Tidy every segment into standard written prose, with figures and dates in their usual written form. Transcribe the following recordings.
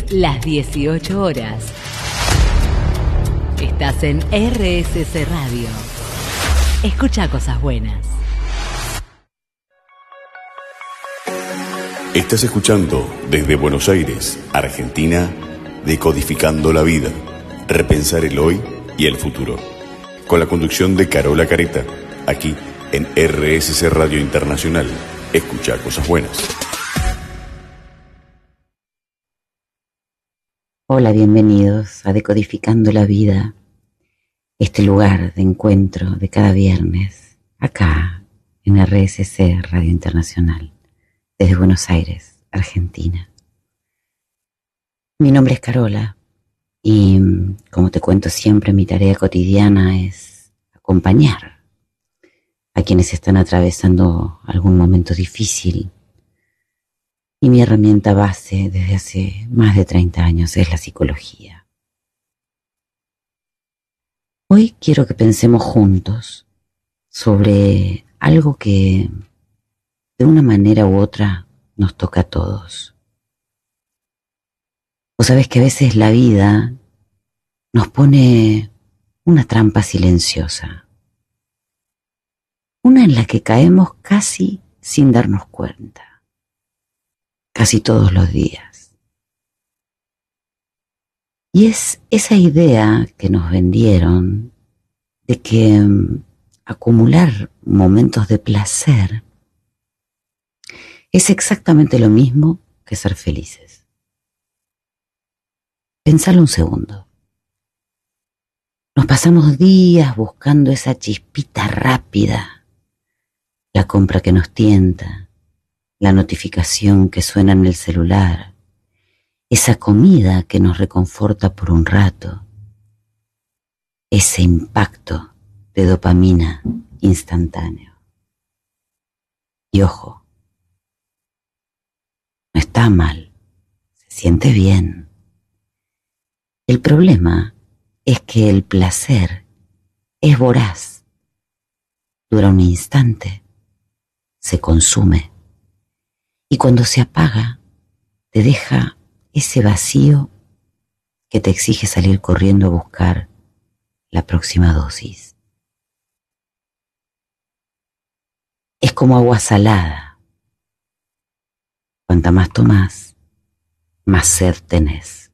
las 18 horas. Estás en RSC Radio. Escucha cosas buenas. Estás escuchando desde Buenos Aires, Argentina, Decodificando la Vida, repensar el hoy y el futuro. Con la conducción de Carola Careta, aquí en RSC Radio Internacional. Escucha cosas buenas. Hola, bienvenidos a Decodificando la Vida, este lugar de encuentro de cada viernes, acá en RSC Radio Internacional, desde Buenos Aires, Argentina. Mi nombre es Carola y, como te cuento siempre, mi tarea cotidiana es acompañar a quienes están atravesando algún momento difícil. Y mi herramienta base desde hace más de 30 años es la psicología. Hoy quiero que pensemos juntos sobre algo que de una manera u otra nos toca a todos. Vos sabés que a veces la vida nos pone una trampa silenciosa, una en la que caemos casi sin darnos cuenta. Casi todos los días. Y es esa idea que nos vendieron de que acumular momentos de placer es exactamente lo mismo que ser felices. Pensalo un segundo. Nos pasamos días buscando esa chispita rápida, la compra que nos tienta, la notificación que suena en el celular, esa comida que nos reconforta por un rato, ese impacto de dopamina instantáneo. Y ojo, no está mal, se siente bien. El problema es que el placer es voraz, dura un instante, se consume. Y cuando se apaga, te deja ese vacío que te exige salir corriendo a buscar la próxima dosis. Es como agua salada. Cuanta más tomás, más sed tenés.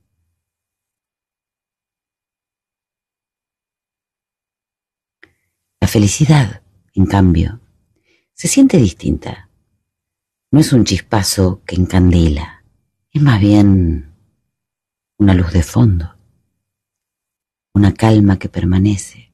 La felicidad, en cambio, se siente distinta. No es un chispazo que encandila, es más bien una luz de fondo, una calma que permanece.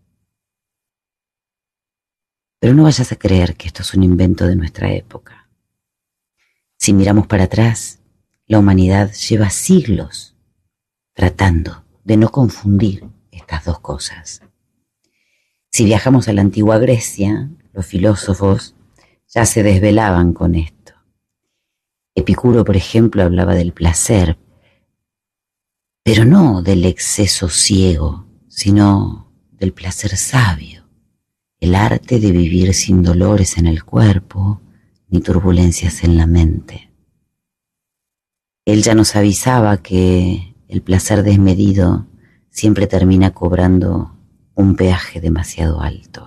Pero no vayas a creer que esto es un invento de nuestra época. Si miramos para atrás, la humanidad lleva siglos tratando de no confundir estas dos cosas. Si viajamos a la antigua Grecia, los filósofos ya se desvelaban con esto. Epicuro, por ejemplo, hablaba del placer, pero no del exceso ciego, sino del placer sabio, el arte de vivir sin dolores en el cuerpo ni turbulencias en la mente. Él ya nos avisaba que el placer desmedido siempre termina cobrando un peaje demasiado alto.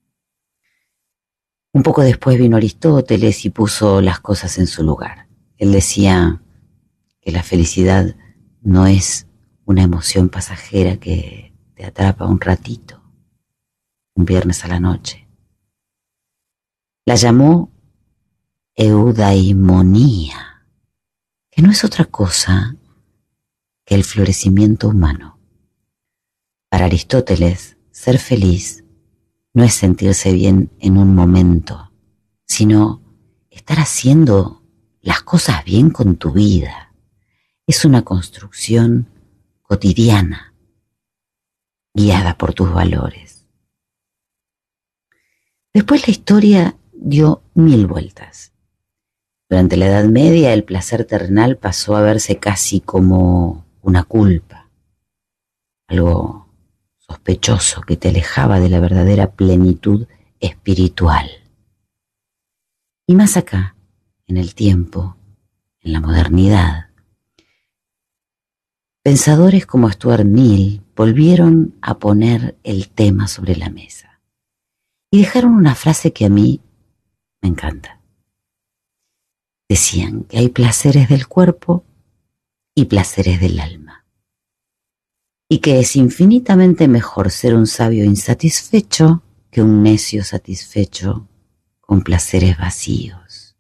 Un poco después vino Aristóteles y puso las cosas en su lugar. Él decía que la felicidad no es una emoción pasajera que te atrapa un ratito, un viernes a la noche. La llamó eudaimonía, que no es otra cosa que el florecimiento humano. Para Aristóteles, ser feliz no es sentirse bien en un momento, sino estar haciendo las cosas bien con tu vida. Es una construcción cotidiana, guiada por tus valores. Después la historia dio 1000 vueltas. Durante la Edad Media el placer terrenal pasó a verse casi como una culpa, algo sospechoso que te alejaba de la verdadera plenitud espiritual. Y más acá, en el tiempo, en la modernidad, pensadores como Stuart Mill volvieron a poner el tema sobre la mesa y dejaron una frase que a mí me encanta. Decían que hay placeres del cuerpo y placeres del alma, y que es infinitamente mejor ser un sabio insatisfecho que un necio satisfecho con placeres vacíos.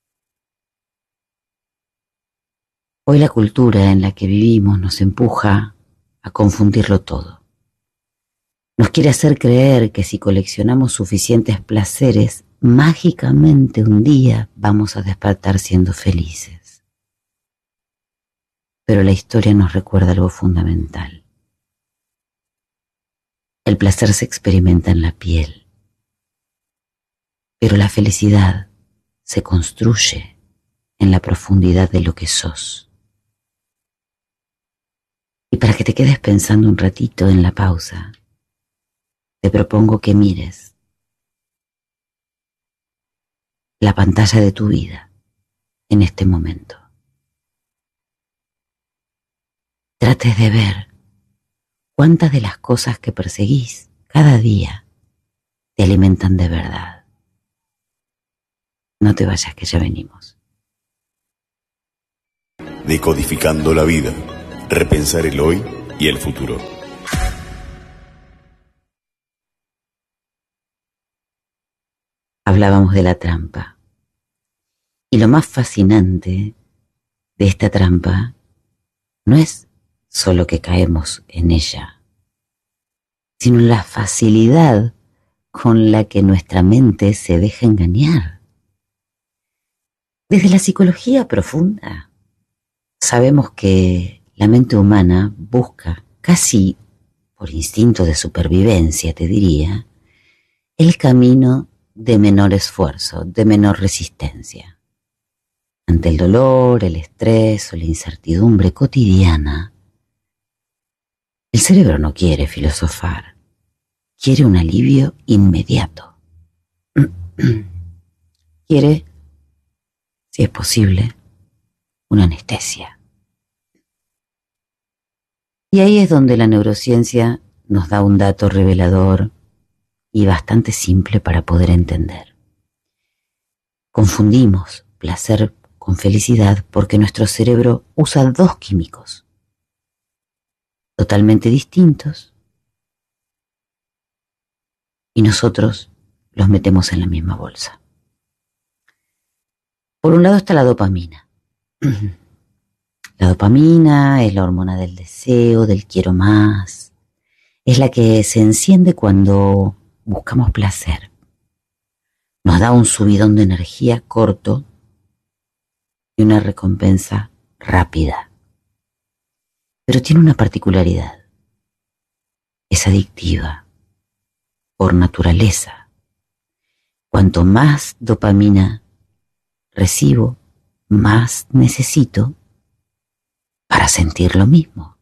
Hoy la cultura en la que vivimos nos empuja a confundirlo todo. Nos quiere hacer creer que si coleccionamos suficientes placeres, mágicamente un día vamos a despertar siendo felices. Pero la historia nos recuerda algo fundamental. El placer se experimenta en la piel, pero la felicidad se construye en la profundidad de lo que sos. Y para que te quedes pensando un ratito en la pausa, te propongo que mires la pantalla de tu vida en este momento. Trates de ver cuántas de las cosas que perseguís cada día te alimentan de verdad. No te vayas, que ya venimos. Decodificando la vida. Repensar el hoy y el futuro. Hablábamos de la trampa. Y lo más fascinante de esta trampa no es solo que caemos en ella, sino la facilidad con la que nuestra mente se deja engañar. Desde la psicología profunda sabemos que la mente humana busca, casi por instinto de supervivencia, te diría, el camino de menor esfuerzo, de menor resistencia. Ante el dolor, el estrés o la incertidumbre cotidiana, el cerebro no quiere filosofar, quiere un alivio inmediato. Quiere, si es posible, una anestesia. Y ahí es donde la neurociencia nos da un dato revelador y bastante simple para poder entender. Confundimos placer con felicidad porque nuestro cerebro usa dos químicos totalmente distintos y nosotros los metemos en la misma bolsa. Por un lado está la dopamina. La dopamina es la hormona del deseo, del quiero más. Es la que se enciende cuando buscamos placer. Nos da un subidón de energía corto y una recompensa rápida. Pero tiene una particularidad. Es adictiva por naturaleza. Cuanto más dopamina recibo, más necesito para sentir lo mismo.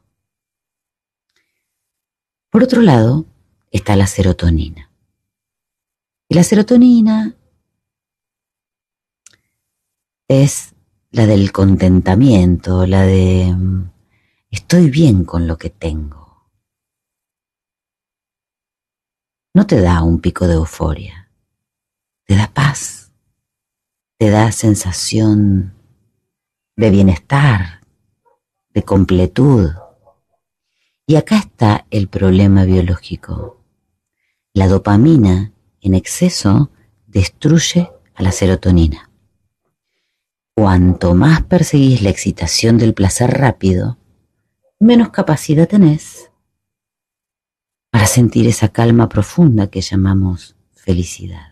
Por otro lado, está la serotonina. Y la serotonina es la del contentamiento, la de estoy bien con lo que tengo. No te da un pico de euforia, te da paz, te da sensación de bienestar, de completud. Y acá está el problema biológico. La dopamina en exceso destruye a la serotonina. Cuanto más perseguís la excitación del placer rápido, menos capacidad tenés para sentir esa calma profunda que llamamos felicidad.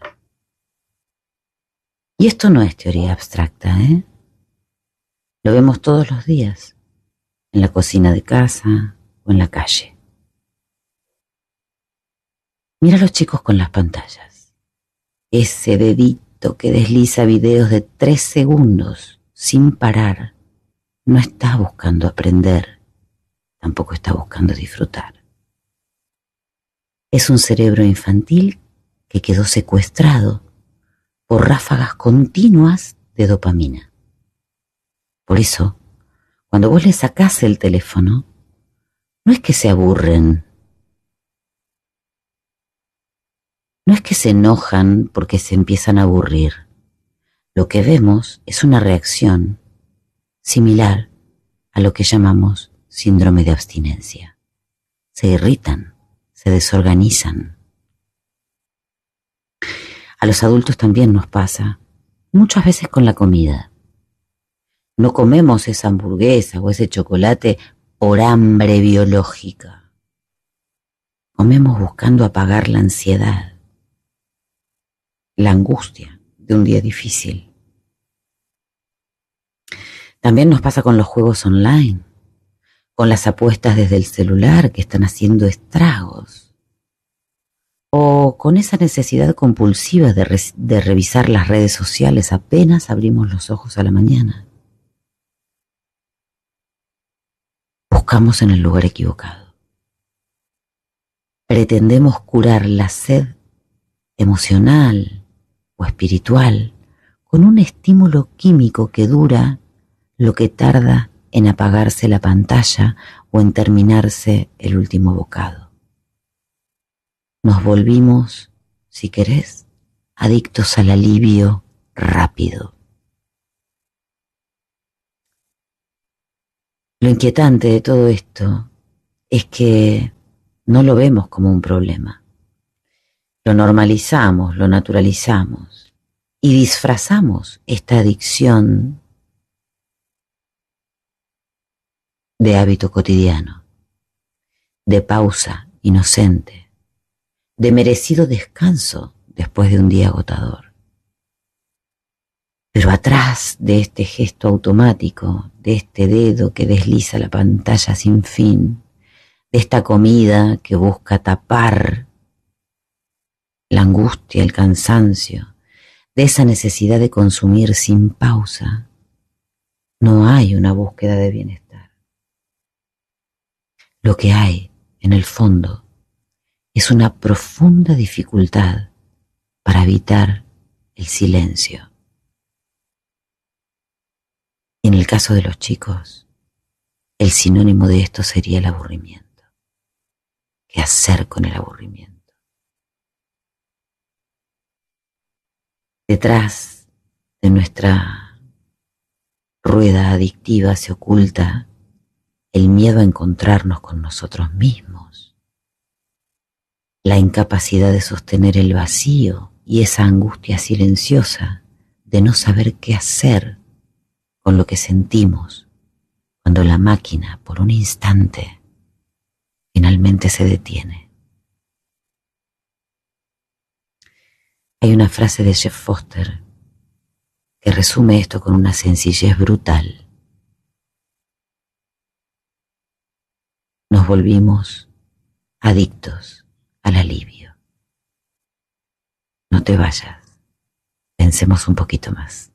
Y esto no es teoría abstracta, ¿eh? Lo vemos todos los días, en la cocina de casa o en la calle. Mira a los chicos con las pantallas. Ese dedito que desliza videos de 3 segundos sin parar no está buscando aprender, tampoco está buscando disfrutar. Es un cerebro infantil que quedó secuestrado por ráfagas continuas de dopamina. Por eso, cuando vos le sacás el teléfono, no es que se aburren, no es que se enojan porque se empiezan a aburrir. Lo que vemos es una reacción similar a lo que llamamos síndrome de abstinencia. Se irritan, se desorganizan. A los adultos también nos pasa, muchas veces con la comida. No comemos esa hamburguesa o ese chocolate por hambre biológica. Comemos buscando apagar la ansiedad, la angustia de un día difícil. También nos pasa con los juegos online, con las apuestas desde el celular que están haciendo estragos, o con esa necesidad compulsiva de revisar las redes sociales apenas abrimos los ojos a la mañana. Buscamos en el lugar equivocado. Pretendemos curar la sed emocional o espiritual con un estímulo químico que dura lo que tarda en apagarse la pantalla o en terminarse el último bocado. Nos volvimos, si querés, adictos al alivio rápido. Lo inquietante de todo esto es que no lo vemos como un problema. Lo normalizamos, lo naturalizamos y disfrazamos esta adicción de hábito cotidiano, de pausa inocente, de merecido descanso después de un día agotador. Pero atrás de este gesto automático, de este dedo que desliza la pantalla sin fin, de esta comida que busca tapar la angustia, el cansancio, de esa necesidad de consumir sin pausa, no hay una búsqueda de bienestar. Lo que hay, en el fondo, es una profunda dificultad para evitar el silencio. En el caso de los chicos, el sinónimo de esto sería el aburrimiento. ¿Qué hacer con el aburrimiento? Detrás de nuestra rueda adictiva se oculta el miedo a encontrarnos con nosotros mismos, la incapacidad de sostener el vacío y esa angustia silenciosa de no saber qué hacer con lo que sentimos cuando la máquina, por un instante, finalmente se detiene. Hay una frase de Jeff Foster que resume esto con una sencillez brutal. Nos volvimos adictos al alivio. No te vayas, pensemos un poquito más.